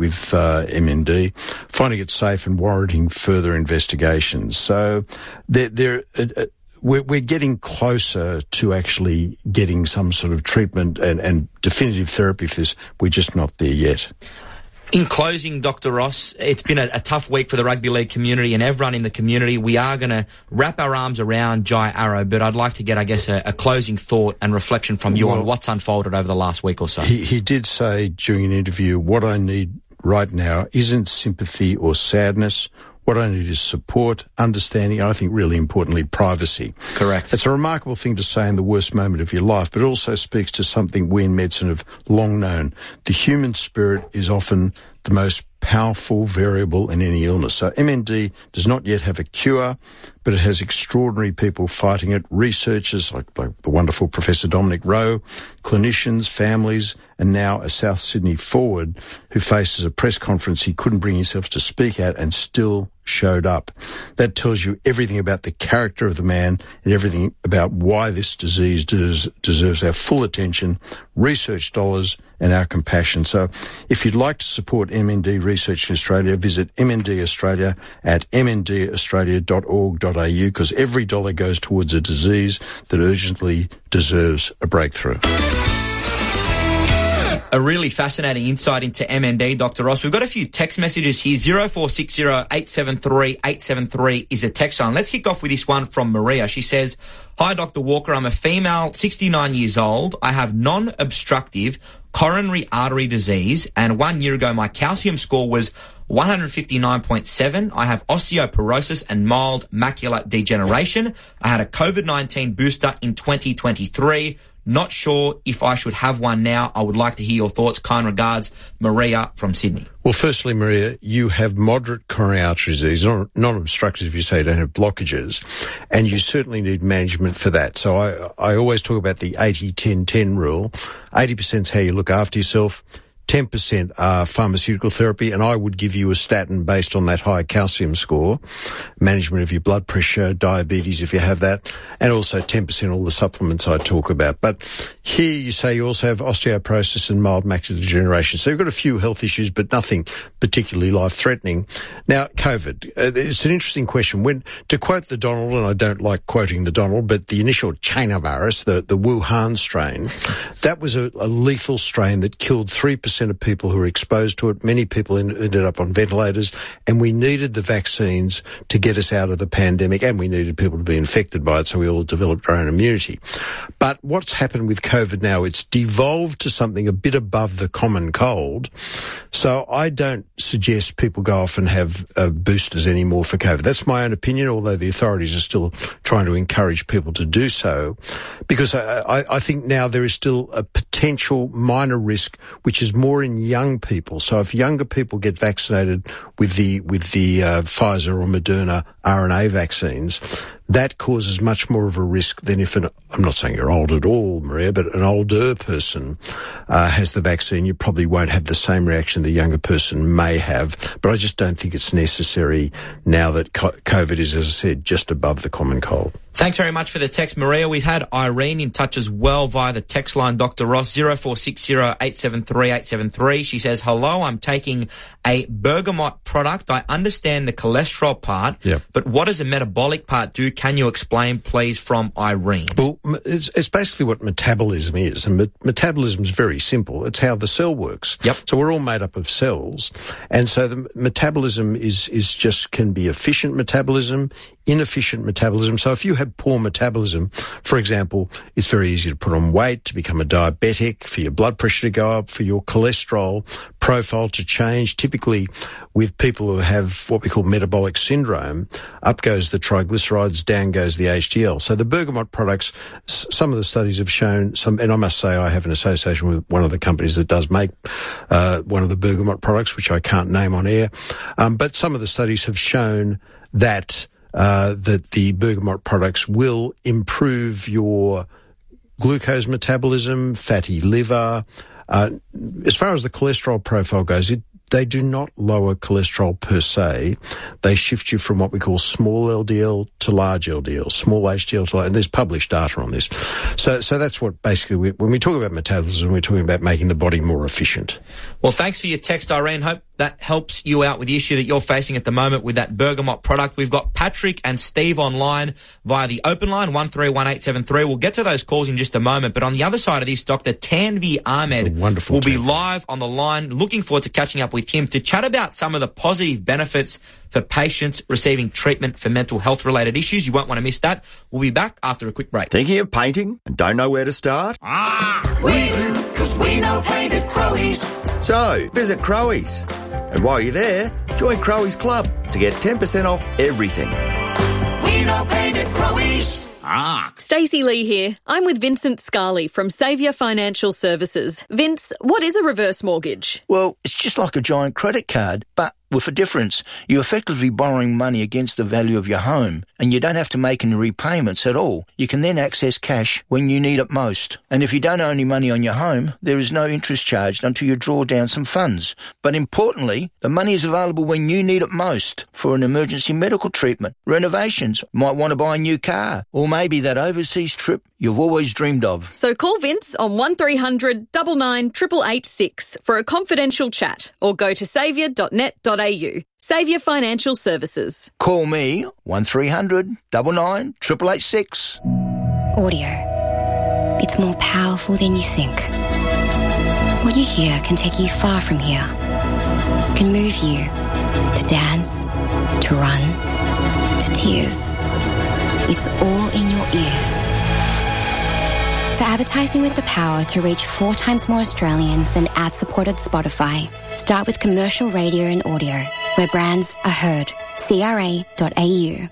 MND, finding it safe and warranting further investigations. So we're getting closer to actually getting some sort of treatment and definitive therapy for this. We're just not there yet. In closing, Dr. Ross, it's been a tough week for the rugby league community and everyone in the community. We are going to wrap our arms around Jai Arrow, but I'd like to get, I guess, a closing thought and reflection from you on what's unfolded over the last week or so. He did say during an interview, what I need right now isn't sympathy or sadness. What I need is support, understanding, and I think really importantly, privacy. Correct. It's a remarkable thing to say in the worst moment of your life, but it also speaks to something we in medicine have long known. The human spirit is often the most powerful variable in any illness. So MND does not yet have a cure, but it has extraordinary people fighting it, researchers like the wonderful Professor Dominic Rowe, clinicians, families, and now a South Sydney forward who faces a press conference he couldn't bring himself to speak at and still showed up. That tells you everything about the character of the man and everything about why this disease deserves our full attention, research dollars, and our compassion. So if you'd like to support MND research in Australia, visit MND Australia at mndaustralia.org.au, because every dollar goes towards a disease that urgently deserves a breakthrough. A really fascinating insight into MND, Dr. Ross. We've got a few text messages here. 0460 873 873 is a text line. Let's kick off with this one from Maria. She says, "Hi, Dr. Walker. I'm a female, 69 years old. I have non-obstructive coronary artery disease, and 1 year ago my calcium score was 159.7. I have osteoporosis and mild macular degeneration. I had a COVID-19 booster in 2023. Not sure if I should have one now. I would like to hear your thoughts. Kind regards, Maria from Sydney." Well, firstly, Maria, you have moderate coronary artery disease, non-obstructive if you say you don't have blockages, and you certainly need management for that. So I always talk about the 80-10-10 rule. 80% is how you look after yourself, 10% are pharmaceutical therapy, and I would give you a statin based on that high calcium score, management of your blood pressure, diabetes if you have that, and also 10% all the supplements I talk about. But here you say you also have osteoporosis and mild macular degeneration. So you've got a few health issues, but nothing particularly life-threatening. Now, COVID, it's an interesting question. To quote the Donald, and I don't like quoting the Donald, but the initial China virus, the Wuhan strain, that was a lethal strain that killed 3% of people who were exposed to it. Many people ended up on ventilators, and we needed the vaccines to get us out of the pandemic, and we needed people to be infected by it, so we all developed our own immunity. But what's happened with COVID now, it's devolved to something a bit above the common cold. So I don't suggest people go off and have boosters anymore for COVID. That's my own opinion, although the authorities are still trying to encourage people to do so, because I think now there is still a potential minor risk, which is more in young people. So if younger people get vaccinated with the Pfizer or Moderna RNA vaccines, that causes much more of a risk than if I'm not saying you're old at all, Maria, but an older person has the vaccine. You probably won't have the same reaction the younger person may have. But I just don't think it's necessary now that COVID is, as I said, just above the common cold. Thanks very much for the text, Maria. We've had Irene in touch as well via the text line, Dr. Ross, 0460 873 873. She says, "Hello, I'm taking a Bergamot product. I understand the cholesterol part, but what does the metabolic part do? Can you explain, please?" From Irene. Well, it's basically what metabolism is. And metabolism is very simple. It's how the cell works. So we're all made up of cells. And so the metabolism can be efficient metabolism, inefficient metabolism. So if you have poor metabolism, for example, it's very easy to put on weight, to become a diabetic, for your blood pressure to go up, for your cholesterol profile to change. Typically with people who have what we call metabolic syndrome, up goes the triglycerides, down goes the HDL. So the Bergamot products, some of the studies have shown and I must say I have an association with one of the companies that does make one of the Bergamot products, which I can't name on air. But some of the studies have shown that the Bergamot products will improve your glucose metabolism, fatty liver. As far as the cholesterol profile goes, they do not lower cholesterol per se. They shift you from what we call small LDL to large LDL, small HDL to large, and there's published data on this. So that's what basically, when we talk about metabolism, we're talking about making the body more efficient. Well, thanks for your text, Irene. Hope that helps you out with the issue that you're facing at the moment with that Bergamot product. We've got Patrick and Steve online via the open line, 131873. We'll get to those calls in just a moment. But on the other side of this, Dr. Tanvi Ahmed will be live on the line. Looking forward to catching up with him to chat about some of the positive benefits for patients receiving treatment for mental health related issues. You won't want to miss that. We'll be back after a quick break. Thinking of painting and don't know where to start? We do, because we know paint at Crowey's. So, visit Crowey's. And while you're there, Join Crowe's Club to get 10% off everything. We no paid at Crowe's. Stacey Lee here. I'm with Vincent Scarley from Saviour Financial Services. Vince, what is a reverse mortgage? Well, it's just like a giant credit card, but with a difference. You're effectively borrowing money against the value of your home, and you don't have to make any repayments at all. You can then access cash when you need it most. And if you don't owe any money on your home, there is no interest charged until you draw down some funds. But importantly, the money is available when you need it most for an emergency medical treatment, renovations, might want to buy a new car, or maybe that overseas trip you've always dreamed of. So call Vince on 1300 99 886 for a confidential chat, or go to saviour.net.au. Saviour Financial Services. Call me 1300 99 886. Audio. It's more powerful than you think. What you hear can take you far from here. It can move you to dance, to run, to tears. It's all in your ears. For advertising with the power to reach 4 times more Australians than ad-supported Spotify, start with commercial radio and audio, where brands are heard. CRA.au.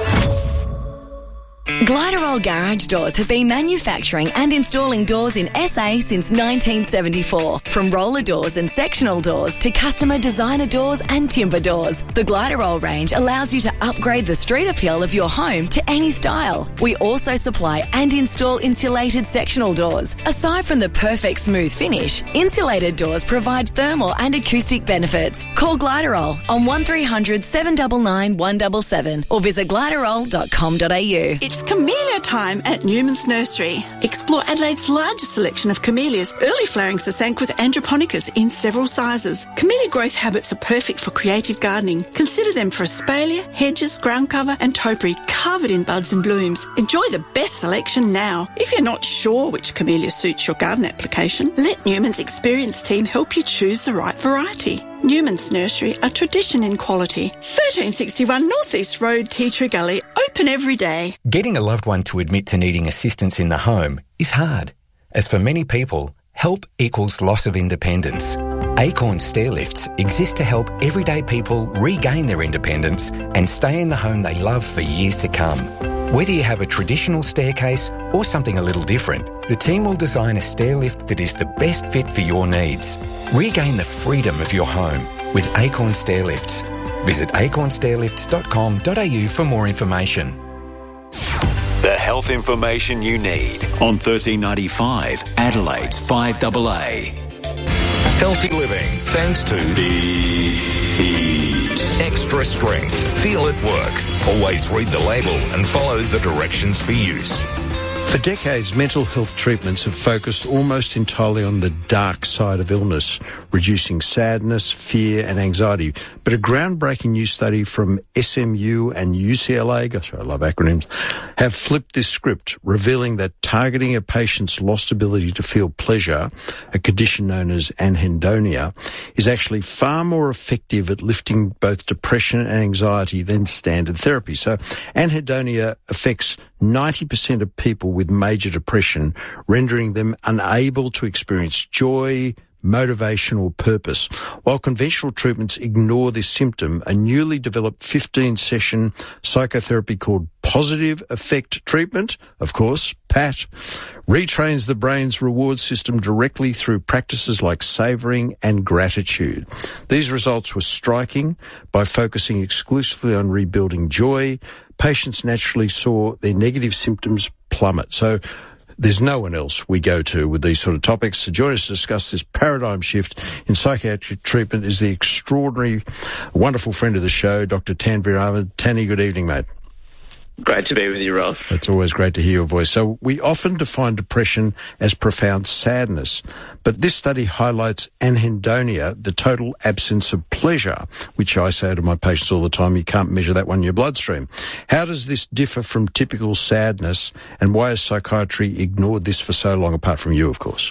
Gliderol Garage Doors have been manufacturing and installing doors in SA since 1974. From roller doors and sectional doors to customer designer doors and timber doors, the Gliderol range allows you to upgrade the street appeal of your home to any style. We also supply and install insulated sectional doors. Aside from the perfect smooth finish, insulated doors provide thermal and acoustic benefits. Call Gliderol on 1300 799 177 or visit gliderol.com.au. It's camellia time at Newman's Nursery. Explore Adelaide's largest selection of camellias, early flowering Sasanquas androponicas in several sizes. Camellia growth habits are perfect for creative gardening. Consider them for espalier, hedges, ground cover and topiary covered in buds and blooms. Enjoy the best selection now. If you're not sure which camellia suits your garden application, let Newman's experienced team help you choose the right variety. Newman's Nursery, a tradition in quality. 1361 North East Road, Tea Tree Gully, open every day. Getting a loved one to admit to needing assistance in the home is hard, as for many people, help equals loss of independence. Acorn Stairlifts exist to help everyday people regain their independence and stay in the home they love for years to come. Whether you have a traditional staircase or something a little different, the team will design a stairlift that is the best fit for your needs. Regain the freedom of your home with Acorn Stairlifts. Visit acornstairlifts.com.au for more information. The health information you need on 1395 Adelaide's 5AA. Healthy living thanks to the Extra Strength. Feel it work. Always read the label and follow the directions for use. For decades, mental health treatments have focused almost entirely on the dark side of illness, reducing sadness, fear and anxiety. But a groundbreaking new study from SMU and UCLA, gosh, I love acronyms, have flipped this script, revealing that targeting a patient's lost ability to feel pleasure, a condition known as anhedonia, is actually far more effective at lifting both depression and anxiety than standard therapy. So anhedonia affects 90% of people with major depression, rendering them unable to experience joy, motivation or purpose. While conventional treatments ignore this symptom, a newly developed 15-session psychotherapy called Positive Effect Treatment, of course, PAT, retrains the brain's reward system directly through practices like savouring and gratitude. These results were striking. By focusing exclusively on rebuilding joy, patients naturally saw their negative symptoms plummet. So there's no one else we go to with these sort of topics. To join us to discuss this paradigm shift in psychiatric treatment is the extraordinary, wonderful friend of the show, Dr. Tanvir Ahmed. Tanny, good evening, mate. Great to be with you, Ross. It's always great to hear your voice. So we often define depression as profound sadness, but this study highlights anhedonia, the total absence of pleasure, which I say to my patients all the time, you can't measure that one in your bloodstream. How does this differ from typical sadness, and why has psychiatry ignored this for so long, apart from you, of course?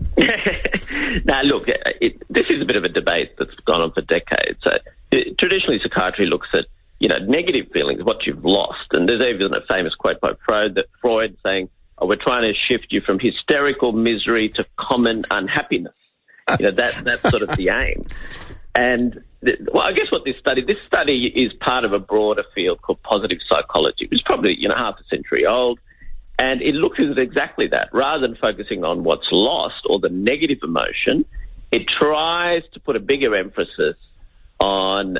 Now, look, this is a bit of a debate that's gone on for decades. Traditionally, psychiatry looks at negative feelings, what you've lost. And there's even a famous quote by Freud saying, we're trying to shift you from hysterical misery to common unhappiness. That's sort of the aim. And, I guess what this study is part of a broader field called positive psychology, which is probably, half a century old. And it looks at exactly that. Rather than focusing on what's lost or the negative emotion, it tries to put a bigger emphasis on,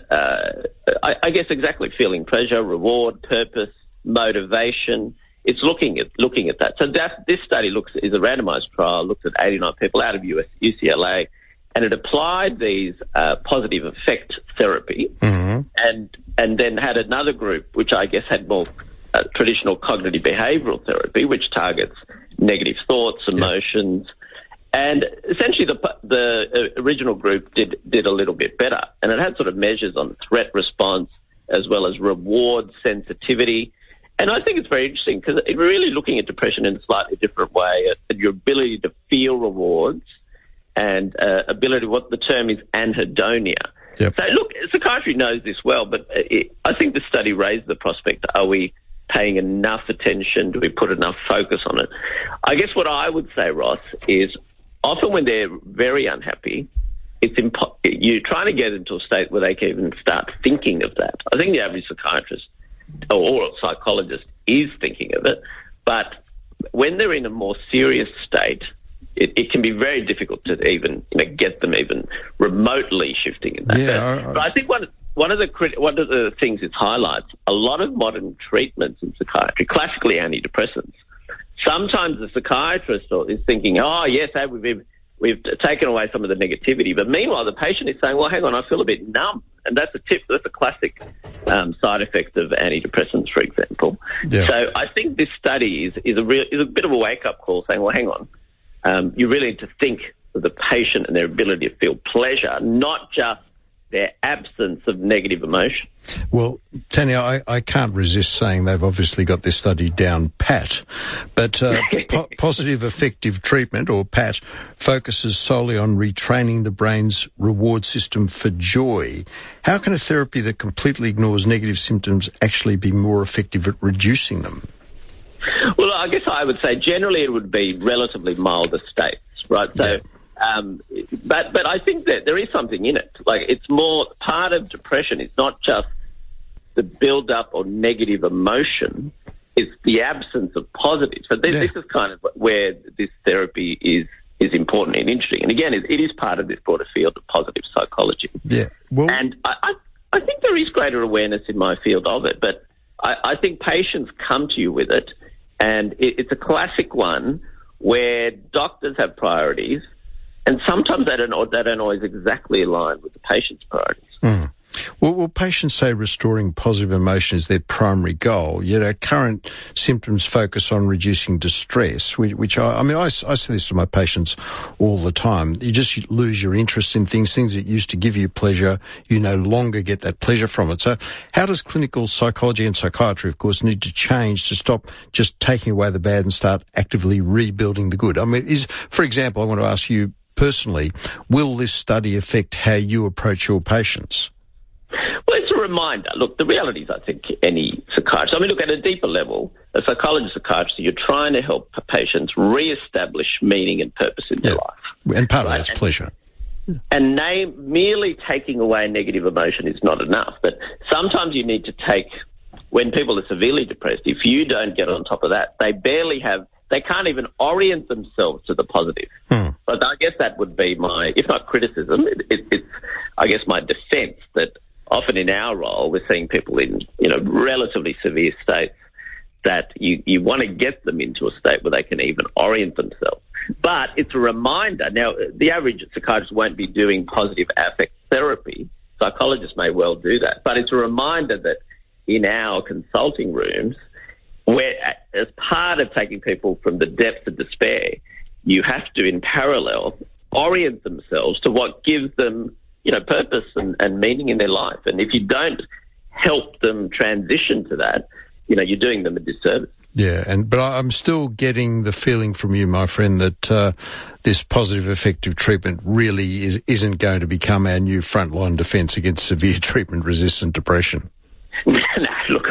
I guess, exactly feeling pleasure, reward, purpose, motivation. It's looking at that. So this study is a randomized trial, looks at 89 people out of UCLA, and it applied these positive affect therapy, and then had another group, which I guess had more traditional cognitive behavioural therapy, which targets negative thoughts, emotions. And essentially the original group did a little bit better. And it had sort of measures on threat response as well as reward sensitivity. And I think it's very interesting because it's really looking at depression in a slightly different way, at your ability to feel rewards and ability, what the term is, anhedonia. Yep. So look, psychiatry knows this well, but I think the study raised the prospect, are we paying enough attention? Do we put enough focus on it? I guess what I would say, Ross, is often when they're very unhappy, you're trying to get into a state where they can even start thinking of that. I think the average psychiatrist or psychologist is thinking of it, but when they're in a more serious state, it can be very difficult to even get them even remotely shifting in that. But I think one of the things it highlights, a lot of modern treatments in psychiatry, classically antidepressants, sometimes the psychiatrist is thinking, oh, yes, we've taken away some of the negativity. But meanwhile, the patient is saying, well, hang on, I feel a bit numb. And that's a classic side effect of antidepressants, for example. Yeah. So I think this study is a bit of a wake-up call saying, well, hang on, you really need to think of the patient and their ability to feel pleasure, not just their absence of negative emotion. Well, Tanya, I can't resist saying they've obviously got this study down pat, but positive affective treatment, or PAT, focuses solely on retraining the brain's reward system for joy. How can a therapy that completely ignores negative symptoms actually be more effective at reducing them? Well, I guess I would say generally it would be relatively milder states, right? So. Yeah. But I think that there is something in it. Like, it's more part of depression. It's not just the build-up or negative emotion. It's the absence of positive. So this is kind of where this therapy is important and interesting. And again, it is part of this broader field of positive psychology. Yeah. Well, and I think there is greater awareness in my field of it. But I think patients come to you with it, and it's a classic one where doctors have priorities. And sometimes they don't always exactly align with the patient's priorities. Mm. Well, patients say restoring positive emotion is their primary goal, yet our current symptoms focus on reducing distress, which I say this to my patients all the time. You just lose your interest in things that used to give you pleasure. You no longer get that pleasure from it. So how does clinical psychology and psychiatry, of course, need to change to stop just taking away the bad and start actively rebuilding the good? I mean, for example, I want to ask you, personally, will this study affect how you approach your patients? Well, it's a reminder. Look, the reality is, I think, any psychiatrist, look, at a deeper level, a psychiatrist, you're trying to help patients re-establish meaning and purpose in their life. And part of that's pleasure. And merely taking away negative emotion is not enough. But sometimes you need to when people are severely depressed, if you don't get on top of that, they can't even orient themselves to the positive. But I guess that would be my, if not criticism, it's I guess my defence that often in our role we're seeing people in relatively severe states that you want to get them into a state where they can even orient themselves. But it's a reminder. Now, the average psychiatrist won't be doing positive affect therapy. Psychologists may well do that. But it's a reminder that in our consulting rooms, where as part of taking people from the depths of despair, you have to, in parallel, orient themselves to what gives them, purpose and meaning in their life. And if you don't help them transition to that, you're doing them a disservice. Yeah, but I'm still getting the feeling from you, my friend, that this positive effective treatment really isn't going to become our new frontline defence against severe treatment-resistant depression. Look.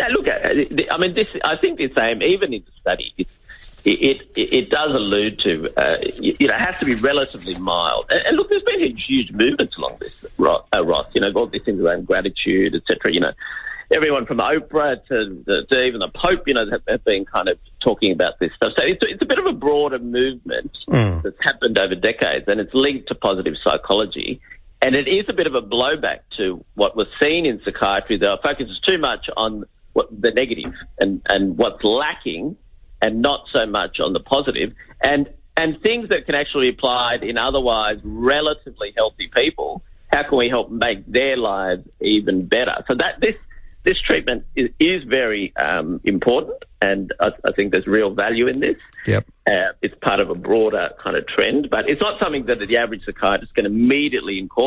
I think the same. Even in the study, it does allude to it has to be relatively mild. And look, there's been huge movements along this. Ross. All these things around gratitude, etc. Everyone from Oprah to even the Pope, have been kind of talking about this stuff. So it's a bit of a broader movement that's happened over decades, and it's linked to positive psychology. And it is a bit of a blowback to what was seen in psychiatry. The focus is too much on the negative and what's lacking, and not so much on the positive. And things that can actually be applied in otherwise relatively healthy people. How can we help make their lives even better? So this treatment is very important, and I think there's real value in this. Yep. It's part of a broader kind of trend, but it's not something that the average psychiatrist can immediately incorporate.